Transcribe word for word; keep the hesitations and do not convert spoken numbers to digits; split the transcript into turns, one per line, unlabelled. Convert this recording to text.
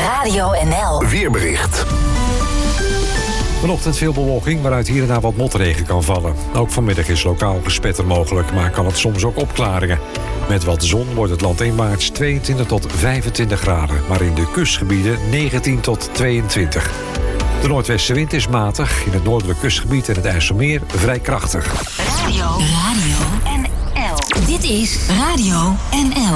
Radio N L.
Weerbericht.
Vanochtend veel bewolking, waaruit hier en daar wat motregen kan vallen. Ook vanmiddag is lokaal gespetter mogelijk, maar kan het soms ook opklaringen. Met wat zon wordt het landinwaarts tweeëntwintig tot vijfentwintig graden... maar in de kustgebieden negentien tot tweeëntwintig. De noordwestenwind is matig, in het noordelijk kustgebied en het IJsselmeer vrij krachtig.
Radio, Radio N L. Dit is Radio N L.